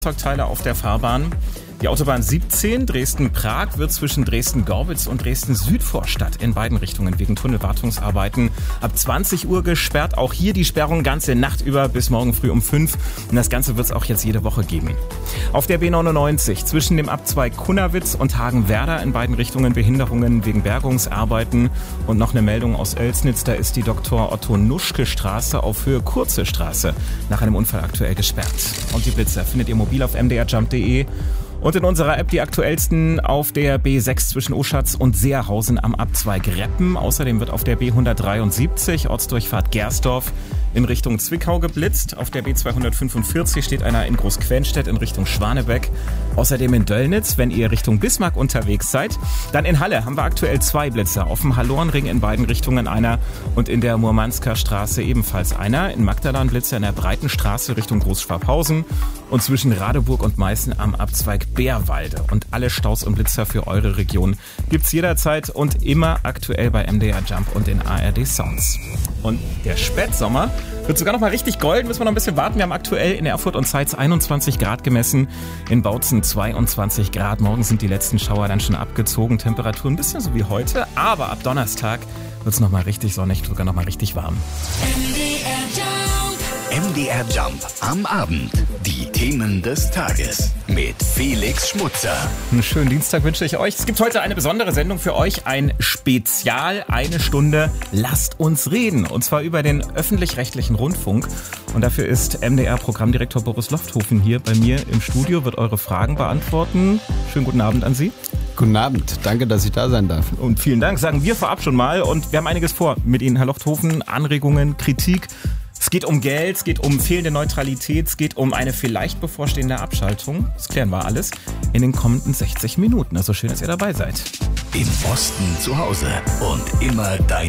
Teile auf der Fahrbahn. Die Autobahn 17 Dresden-Prag wird zwischen Dresden-Gorbitz und Dresden-Südvorstadt in beiden Richtungen wegen Tunnelwartungsarbeiten ab 20 Uhr gesperrt. Auch hier die Sperrung ganze Nacht über bis morgen früh um 5. Und das Ganze wird es auch jetzt jede Woche geben. Auf der B99 zwischen dem Abzweig Kunnawitz und Hagenwerder in beiden Richtungen Behinderungen wegen Bergungsarbeiten. Und noch eine Meldung aus Oelsnitz, da ist die Dr. Otto-Nuschke-Straße auf Höhe Kurze Straße nach einem Unfall aktuell gesperrt. Und die Blitzer findet ihr mobil auf mdrjump.de. Und in unserer App die aktuellsten auf der B6 zwischen Oschatz und Seerhausen am Abzweig Reppen. Außerdem wird auf der B173 Ortsdurchfahrt Gersdorf in Richtung Zwickau geblitzt. Auf der B245 steht einer in Großquenstedt in Richtung Schwanebeck. Außerdem in Döllnitz, wenn ihr Richtung Bismarck unterwegs seid. Dann in Halle haben wir aktuell 2 Blitzer. Auf dem Hallorenring in beiden Richtungen einer und in der Murmansker Straße ebenfalls einer. In Magdalan Blitzer in der Breitenstraße Richtung Großschwabhausen und zwischen Radeburg und Meißen am Abzweig Bärwalde. Und alle Staus und Blitzer für eure Region gibt's jederzeit und immer aktuell bei MDR Jump und in ARD Sounds. Und der Spätsommer wird sogar noch mal richtig golden, müssen wir noch ein bisschen warten. Wir haben aktuell in Erfurt und Zeitz 21 Grad gemessen, in Bautzen 22 Grad. Morgen sind die letzten Schauer dann schon abgezogen, Temperatur ein bisschen so wie heute, aber ab Donnerstag wird's noch mal richtig sonnig, sogar noch mal richtig warm. MDR Jump am Abend. Die Themen des Tages mit Felix Schmutzer. Einen schönen Dienstag wünsche ich euch. Es gibt heute eine besondere Sendung für euch, ein Spezial, 1 Stunde Lasst uns reden. Und zwar über den öffentlich-rechtlichen Rundfunk. Und dafür ist MDR-Programmdirektor Boris Lofthofen hier bei mir im Studio, wird eure Fragen beantworten. Schönen guten Abend an Sie. Guten Abend, danke, dass ich da sein darf. Und vielen Dank, sagen wir vorab schon mal. Und wir haben einiges vor mit Ihnen, Herr Lofthofen. Anregungen, Kritik. Es geht um Geld, es geht um fehlende Neutralität, es geht um eine vielleicht bevorstehende Abschaltung. Das klären wir alles in den kommenden 60 Minuten. Also schön, dass ihr dabei seid. Im Osten zu Hause und immer dein